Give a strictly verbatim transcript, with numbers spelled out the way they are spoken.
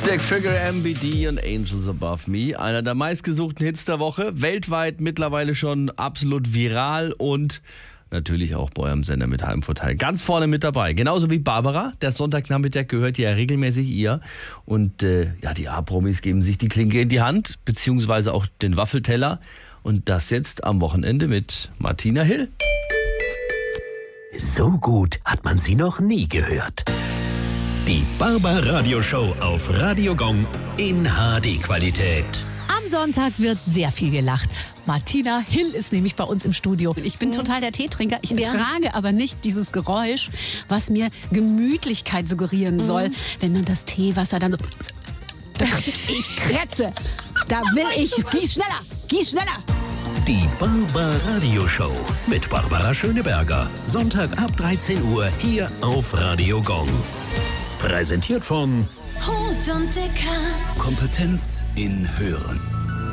Stick Figure, M B D und Angels Above Me. Einer der meistgesuchten Hits der Woche. Weltweit mittlerweile schon absolut viral und natürlich auch bei eurem Sender mit Heimvorteil. Ganz vorne mit dabei. Genauso wie Barbara. Der Sonntagnachmittag gehört ja regelmäßig ihr. Und äh, ja, die A-Promis geben sich die Klinke in die Hand, beziehungsweise auch den Waffelteller. Und das jetzt am Wochenende mit Martina Hill. So gut hat man sie noch nie gehört. Die Barbara-Radio-Show auf Radio Gong in H D-Qualität. Am Sonntag wird sehr viel gelacht. Martina Hill ist nämlich bei uns im Studio. Ich bin total der Teetrinker. Ich ertrage aber nicht dieses Geräusch, was mir Gemütlichkeit suggerieren soll, wenn dann das Teewasser dann so... Ich krätze. Da will ich... Gieß schneller, gieß schneller. Die Barbara-Radio-Show mit Barbara Schöneberger. Sonntag ab dreizehn Uhr hier auf Radio Gong. Präsentiert von Hut und Dicker. Kompetenz in Hören.